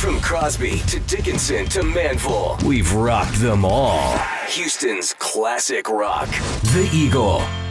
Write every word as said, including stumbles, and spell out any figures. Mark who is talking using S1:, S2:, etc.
S1: From Crosby to Dickinson to Manville, we've rocked them all. Houston's classic rock. The Eagle.